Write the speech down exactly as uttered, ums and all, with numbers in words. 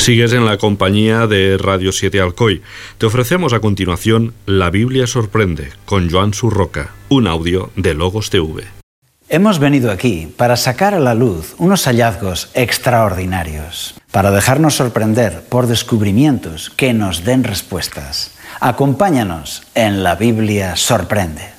Sigues en la compañía de Radio siete Alcoy. Te ofrecemos a continuación La Biblia Sorprende con Joan Surroca, un audio de Logos T V. Hemos venido aquí para sacar a la luz unos hallazgos extraordinarios, para dejarnos sorprender por descubrimientos que nos den respuestas. Acompáñanos en La Biblia Sorprende.